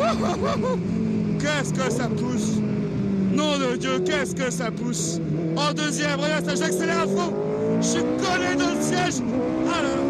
Qu'est-ce que ça pousse! Nom de Dieu, qu'est-ce que ça pousse! En deuxième, regarde ça, j'accélère à fond! Je suis collé dans le siège! Ah là là.